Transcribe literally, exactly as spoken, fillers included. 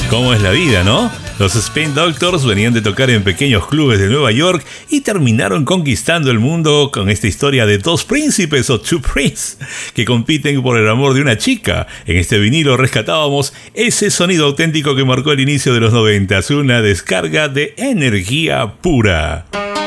¿Cómo es la vida, no? Los Spin Doctors venían de tocar en pequeños clubes de Nueva York y terminaron conquistando el mundo con esta historia de dos príncipes o Two Princes que compiten por el amor de una chica. En este vinilo rescatábamos ese sonido auténtico que marcó el inicio de los noventas, una descarga de energía pura.